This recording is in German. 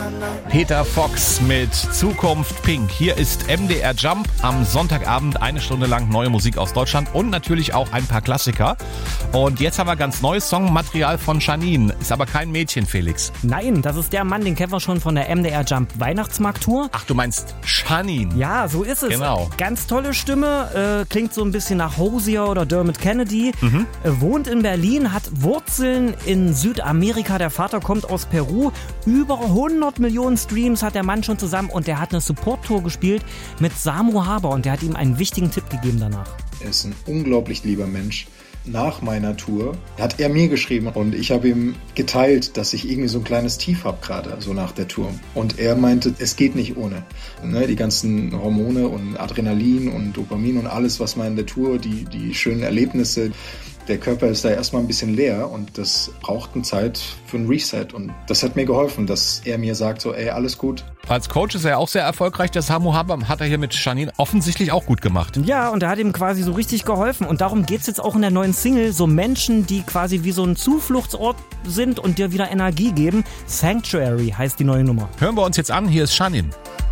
Peter Fox mit Zukunft Pink. Hier ist MDR Jump am Sonntagabend, 1 Stunde lang neue Musik aus Deutschland und natürlich auch ein paar Klassiker. Und jetzt haben wir ganz neues Songmaterial von Janine. Ist aber kein Mädchen, Felix. Nein, das ist der Mann, den kennen wir schon von der MDR Jump Weihnachtsmarkt-Tour. Ach, du meinst Janine. Ja, so ist es. Genau. Ganz tolle Stimme, klingt so ein bisschen nach Hozier oder Dermot Kennedy. Wohnt in Berlin, hat Wurzeln in Südamerika. Der Vater kommt aus Peru. Über 100 Millionen Streams hat der Mann schon zusammen und der hat eine Support-Tour gespielt mit Samu Haber und der hat ihm einen wichtigen Tipp gegeben danach. Er ist ein unglaublich lieber Mensch. Nach meiner Tour hat er mir geschrieben und ich habe ihm geteilt, dass ich irgendwie so ein kleines Tief habe gerade, so nach der Tour. Und er meinte, es geht nicht ohne. Ne, die ganzen Hormone und Adrenalin und Dopamin und alles, was man in der Tour, die schönen Erlebnisse, der Körper ist da erstmal ein bisschen leer und das braucht eine Zeit für ein Reset. Und das hat mir geholfen, dass er mir sagt so, ey, alles gut. Als Coach ist er auch sehr erfolgreich. Der Samu Haber hat er hier mit Janine offensichtlich auch gut gemacht. Ja, und er hat ihm quasi so richtig geholfen. Und darum geht's jetzt auch in der neuen Single. So Menschen, die quasi wie so ein Zufluchtsort sind und dir wieder Energie geben. Sanctuary heißt die neue Nummer. Hören wir uns jetzt an. Hier ist Janine.